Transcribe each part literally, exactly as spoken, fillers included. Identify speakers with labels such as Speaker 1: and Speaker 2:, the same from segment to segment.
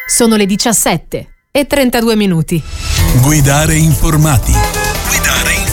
Speaker 1: Sono le diciassette e trentadue minuti.
Speaker 2: Guidare informati. Guidare informati.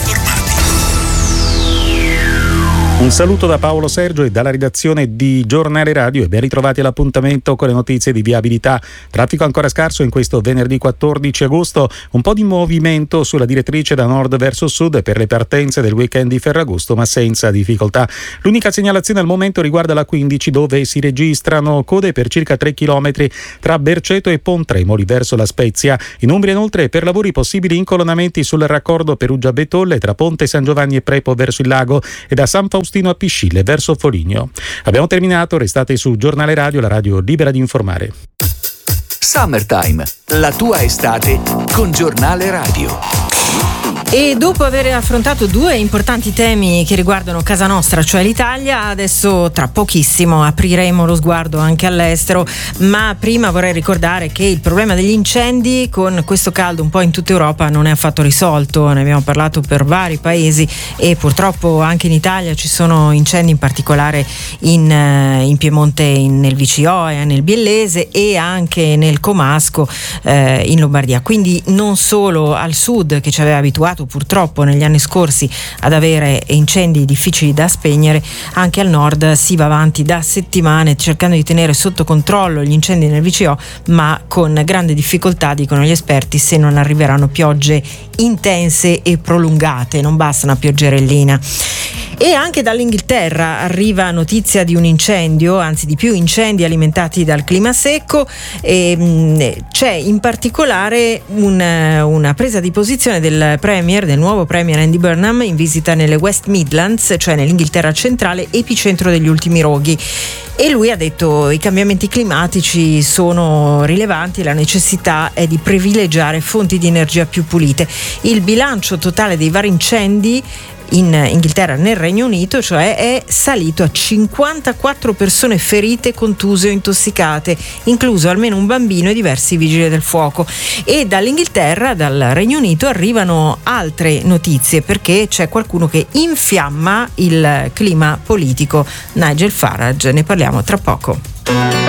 Speaker 3: Un saluto da Paolo Sergio e dalla redazione di Giornale Radio e ben ritrovati all'appuntamento con le notizie di viabilità. Traffico ancora scarso in questo venerdì quattordici agosto, un po' di movimento sulla direttrice da nord verso sud per le partenze del weekend di Ferragosto, ma senza difficoltà. L'unica segnalazione al momento riguarda la quindici, dove si registrano code per circa tre chilometri tra Berceto e Pontremoli verso La Spezia. In Umbria inoltre per lavori possibili incolonnamenti sul raccordo Perugia-Betolle tra Ponte San Giovanni e Prepo verso il lago e da San Faustino a Piscille verso Foligno. Abbiamo terminato, restate su Giornale Radio, la radio libera di informare.
Speaker 4: Summertime, la tua estate con Giornale Radio.
Speaker 5: E dopo aver affrontato due importanti temi che riguardano casa nostra, cioè l'Italia, adesso tra pochissimo apriremo lo sguardo anche all'estero, ma prima vorrei ricordare che il problema degli incendi con questo caldo un po' in tutta Europa non è affatto risolto. Ne abbiamo parlato per vari paesi e purtroppo anche in Italia ci sono incendi, in particolare in, in Piemonte, in, nel V C O E, nel Biellese e anche nel Comasco eh, in Lombardia. Quindi non solo al sud, che ci aveva abituato purtroppo negli anni scorsi ad avere incendi difficili da spegnere, anche al nord si va avanti da settimane cercando di tenere sotto controllo gli incendi nel V C O, ma con grande difficoltà, dicono gli esperti, se non arriveranno piogge intense e prolungate, non basta una pioggerellina. E anche dall'Inghilterra arriva notizia di un incendio, anzi di più incendi alimentati dal clima secco, e mh, c'è in particolare un, una presa di posizione del premier, del nuovo premier Andy Burnham, in visita nelle West Midlands, cioè nell'Inghilterra centrale, epicentro degli ultimi roghi. E lui ha detto: i cambiamenti climatici sono rilevanti e la necessità è di privilegiare fonti di energia più pulite. Il bilancio totale dei vari incendi in Inghilterra e nel Regno Unito, cioè, è salito a cinquantaquattro persone ferite, contuse o intossicate, incluso almeno un bambino e diversi vigili del fuoco. E dall'Inghilterra, dal Regno Unito, arrivano altre notizie, perché c'è qualcuno che infiamma il clima politico. Nigel Farage, ne parliamo tra poco.